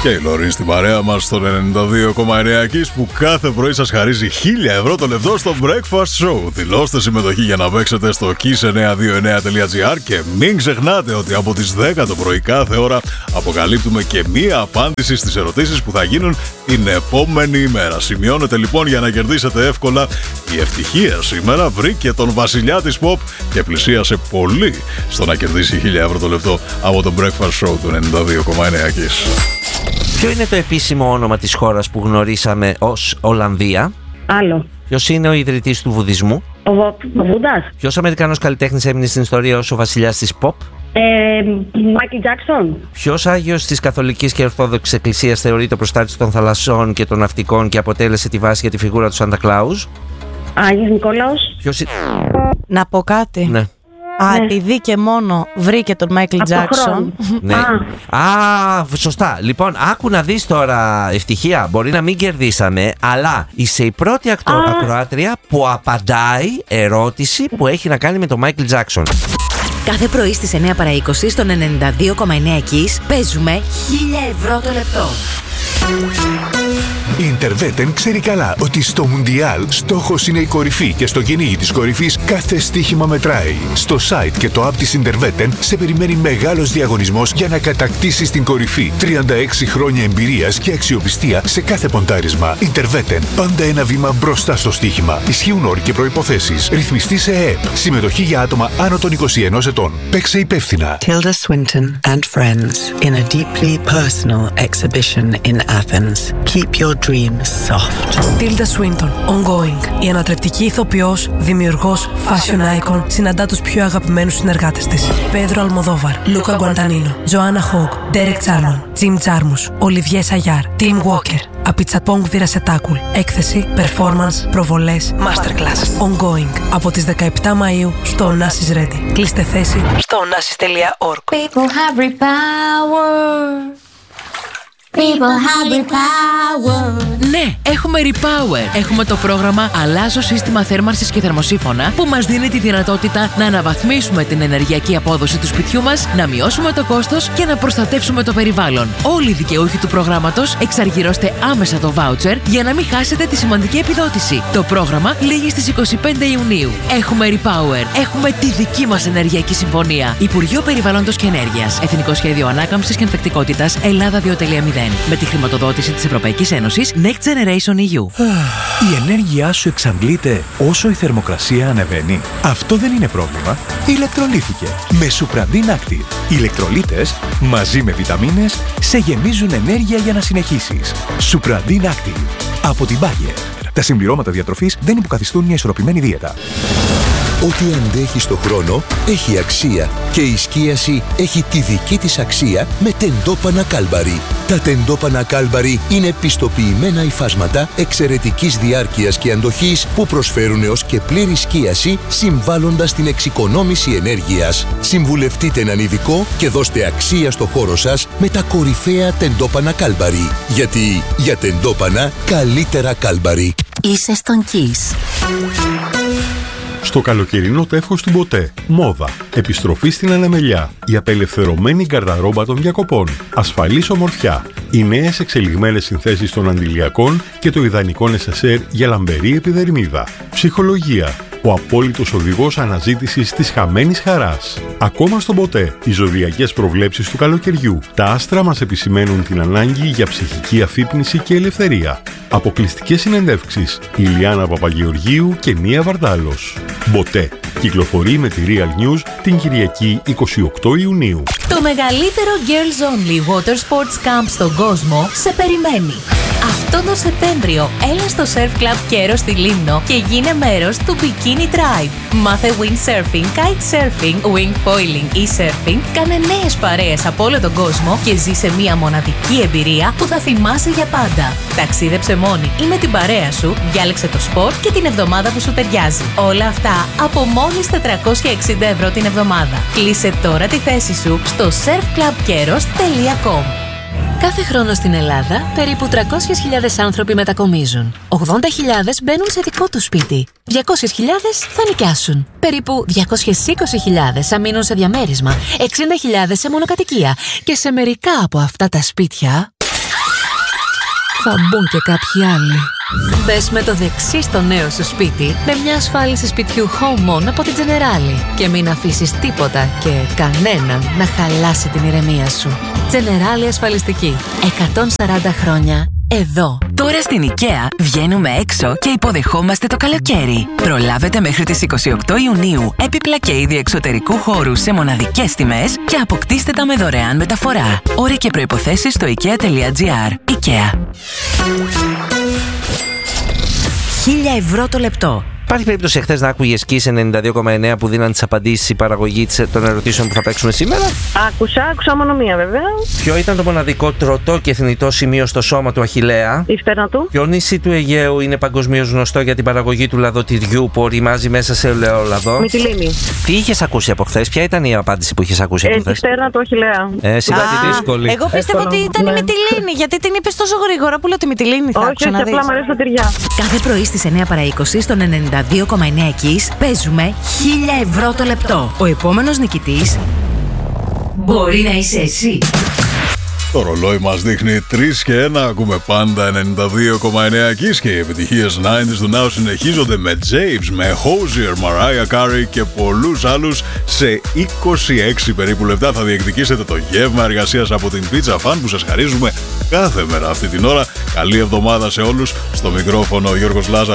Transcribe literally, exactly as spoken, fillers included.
Και η Λωρίν στην παρέα μας στον ενενήντα δύο κόμμα εννέα Kiss, που κάθε πρωί σας χαρίζει χίλια ευρώ το λεπτό στο Breakfast Show. Δηλώστε συμμετοχή για να παίξετε στο kiss εννιακόσια είκοσι εννέα τελεία gr και μην ξεχνάτε ότι από τις δέκα το πρωί κάθε ώρα αποκαλύπτουμε και μία απάντηση στις ερωτήσεις που θα γίνουν την επόμενη ημέρα. Σημειώνετε λοιπόν για να κερδίσετε εύκολα. Η ευτυχία σήμερα βρήκε τον βασιλιά της pop και πλησίασε πολύ στο να κερδίσει χίλια ευρώ το λεπτό από το Breakfast Show του ενενήντα δύο κόμμα εννέα Kiss. Ποιο είναι το επίσημο όνομα της χώρας που γνωρίσαμε ως Ολλανδία? Άλλο. Ποιος είναι ο ιδρυτής του βουδισμού? Ο, ο Βούντας. Ποιος Αμερικανός καλλιτέχνης έμεινε στην ιστορία ως ο βασιλιάς της pop? Μάικλ Τζάκσον. Ποιος Άγιος της Καθολικής και Ορθόδοξης Εκκλησίας θεωρείται προστάτης των θαλασσών και των ναυτικών και αποτέλεσε τη βάση για τη φιγούρα του Σάντα Κλάους? Άγιος Νικόλαος. Ποιος... Να πω κάτι. Ναι. Α, Ναι. επειδή και μόνο βρήκε τον Μάικλ Από Τζάκσον. Ναι. Α. Α, σωστά. Λοιπόν, άκου να δεις τώρα, ευτυχία. Μπορεί να μην κερδίσαμε, αλλά είσαι η πρώτη ακτο... Α. ακροάτρια που απαντάει ερώτηση που έχει να κάνει με τον Μάικλ Τζάκσον. Κάθε πρωί στις εννιά παρά είκοσι στον ενενήντα δύο κόμμα εννέα Kiss παίζουμε χίλια ευρώ το λεπτό. Η Interveten ξέρει καλά ότι στο Μουντιάλ στόχος είναι η κορυφή και στο κυνήγι της κορυφής κάθε στοίχημα μετράει. Στο site και το app της Interveten σε περιμένει μεγάλος διαγωνισμός για να κατακτήσεις την κορυφή. τριάντα έξι χρόνια εμπειρίας και αξιοπιστία σε κάθε ποντάρισμα. Interveten, πάντα ένα βήμα μπροστά στο στοίχημα. Ισχύουν όροι και προϋποθέσεις. Ρυθμιστή σε ΕΕΠ. Συμμετοχή για άτομα άνω των είκοσι ενός ετών. Παίξε υπεύθυνα. Tilda Swinton and friends in a deeply personal exhibition in Athens. Keep your dreams soft. Tilda Swinton, Ongoing. Η ανατρεπτική ηθοποιός, δημιουργός, fashion icon, συναντά τους πιο αγαπημένους συνεργάτες της. Πέδρο Αλμοδόβαρ, Λούκα Γκουαντανίνο, Τζοάννα Χόγκ, Ντέρεκ Τσάρμον, Τζιμ Τζάρμους, Ολιβιέ Σαγιάρ, Τιμ Walker, Απιτσαπόγκ Βιρασετάκουλ. Έκθεση, performance, προβολές, masterclass. Ongoing. Από τις δεκαεπτά Μαΐου στο Onassis Ready. Κλείστε θέση στο onassis τελεία org. People have repower. People have repower. Ναι, έχουμε Repower. Έχουμε το πρόγραμμα Αλλάζω σύστημα θέρμανσης και θερμοσύφωνα που μας δίνει τη δυνατότητα να αναβαθμίσουμε την ενεργειακή απόδοση του σπιτιού μας, να μειώσουμε το κόστος και να προστατεύσουμε το περιβάλλον. Όλοι οι δικαιούχοι του προγράμματος εξαργυρώστε άμεσα το voucher για να μην χάσετε τη σημαντική επιδότηση. Το πρόγραμμα λήγει στις είκοσι πέντε Ιουνίου. Έχουμε Repower. Έχουμε τη δική μας ενεργειακή συμφωνία. Υπουργείο Περιβάλλοντος και Ενέργειας. Εθνικό Σχέδιο Ανάκαμψης και Ανθεκτικότητας Ελλάδα δύο κόμμα μηδέν. Με τη χρηματοδότηση της Ευρωπαϊκής Ένωσης Next Generation ι γιου. Η ενέργειά σου εξαντλείται όσο η θερμοκρασία ανεβαίνει. Αυτό δεν είναι πρόβλημα. Ηλεκτρολύθηκε με Supradin Active. Οι ηλεκτρολίτες μαζί με βιταμίνες σε γεμίζουν ενέργεια για να συνεχίσεις. Supradin Active από την Bayer. Τα συμπληρώματα διατροφής δεν υποκαθιστούν μια ισορροπημένη δίαιτα. Ό,τι αντέχει στο χρόνο έχει αξία και η σκίαση έχει τη δική της αξία με τεντόπανα Κάλμπαρι. Τα τεντόπανα Κάλμπαρι είναι πιστοποιημένα υφάσματα εξαιρετικής διάρκειας και αντοχής που προσφέρουν έως και πλήρη σκίαση συμβάλλοντας την εξοικονόμηση ενέργειας. Συμβουλευτείτε έναν ειδικό και δώστε αξία στο χώρο σας με τα κορυφαία τεντόπανα Κάλμπαρι. Γιατί για τεντόπανα καλύτερα Κάλμπαρι. Είσαι στον Kiss. Στο καλοκαιρινό τεύχος του Μποτέ. Μόδα. Επιστροφή στην ανεμελιά. Η απελευθερωμένη γκαρδαρόμπα των διακοπών. Ασφαλής ομορφιά. Οι νέες εξελιγμένες συνθέσεις των αντιλιακών και το ιδανικό νεσεσέρ για λαμπερή επιδερμίδα. Ψυχολογία. Ο απόλυτος οδηγός αναζήτησης της χαμένης χαράς. Ακόμα στον Μποτέ, οι ζωδιακές προβλέψεις του καλοκαιριού. Τα άστρα μας επισημαίνουν την ανάγκη για ψυχική αφύπνιση και ελευθερία. Αποκλειστικές συνεντεύξεις. Ηλιάνα Παπαγεωργίου και Νία Βαρδάλος. Μποτέ. Κυκλοφορεί με τη Real News την Κυριακή εικοστή όγδοη Ιουνίου. Το μεγαλύτερο Girls Only Water Sports Camp στον κόσμο σε περιμένει. Αυτό το Σεπτέμβριο έλα στο Surf Club Κέρο στη Λίμνο και γίνε μέρος του Bikini Tribe. Μάθε windsurfing, kitesurfing, wing foiling ή surfing, κάνε νέες παρέες από όλο τον κόσμο και ζήσε μια μοναδική εμπειρία που θα θυμάσαι για πάντα. Ταξίδεψε μόνη ή με την παρέα σου, διάλεξε το σπορ και την εβδομάδα που σου ταιριάζει. Όλα αυτά από μόλις τετρακόσια εξήντα ευρώ την εβδομάδα. Κλείσε τώρα τη θέση σου στο surf club keros τελεία com. Κάθε χρόνο στην Ελλάδα, περίπου τριακόσιες χιλιάδες άνθρωποι μετακομίζουν. ογδόντα χιλιάδες μπαίνουν σε δικό τους σπίτι. διακόσιες χιλιάδες θα νοικιάσουν. Περίπου διακόσιες είκοσι χιλιάδες θα μείνουν σε διαμέρισμα. εξήντα χιλιάδες σε μονοκατοικία. Και σε μερικά από αυτά τα σπίτια θα μπουν και κάποιοι άλλοι. Μπες με το δεξί στο νέο σου σπίτι με μια ασφάλιση σπιτιού Home On από την Generali και μην αφήσεις τίποτα και κανέναν να χαλάσει την ηρεμία σου. Generali ασφαλιστική. εκατόν σαράντα χρόνια εδώ. Τώρα στην IKEA βγαίνουμε έξω και υποδεχόμαστε το καλοκαίρι. Προλάβετε μέχρι τις είκοσι οκτώ Ιουνίου έπιπλα και είδη εξωτερικού χώρου σε μοναδικές τιμές και αποκτήστε τα με δωρεάν μεταφορά. Όροι και προϋποθέσεις στο ikea.gr. IKEA. χίλια ευρώ το λεπτό. Υπάρχει περίπτωση εχθές να άκουγες Kiss ενενήντα δύο κόμμα εννέα που δίναν τις απαντήσεις η παραγωγή των ερωτήσεων που θα παίξουμε σήμερα? Άκουσα, άκουσα μόνο μία βέβαια. Ποιο ήταν το μοναδικό τροτό και θνητό σημείο στο σώμα του Αχιλλέα? Η στέρνα του. Ποιο νησί του Αιγαίου είναι παγκοσμίως γνωστό για την παραγωγή του λαδοτυριού που οριμάζει μέσα σε ελαιόλαδο? Μυτιλήνη. Τι είχες ακούσει από χθες? Ποια ήταν η απάντηση που είχες ακούσει από Ε, χθες? τη στέρνα του Αχιλλέα. Ε, σιγά τη δύσκολη. Εγώ πίστευα ότι ήταν η Μυτιλήνη, γιατί την είπες τόσο γρήγορα που λέω τη Μυτιλήνη θα Όχι, άκουσα όχι, να δεις. απλά μου αρέσει τα τυριά. Κάθε πρωί στις εννιά παρά είκοσι στον ενενήντα δύο κόμμα εννέα Kiss παίζουμε χίλια ευρώ το λεπτό. Ο επόμενος νικητής μπορεί να είσαι εσύ. Το ρολόι μας δείχνει τρεις και ένα. Ακούμε πάντα ενενήντα δύο κόμμα εννέα Kiss και οι επιτυχίες ενενήντα του Now συνεχίζονται με James, με Hozier, Mariah Carey και πολλούς άλλους. Σε είκοσι έξι περίπου λεπτά θα διεκδικήσετε το γεύμα εργασίας από την Pizza Fan που σας χαρίζουμε κάθε μέρα αυτή την ώρα. Καλή εβδομάδα σε όλους. Στο μικρόφωνο ο Γιώργος Λάζαρος.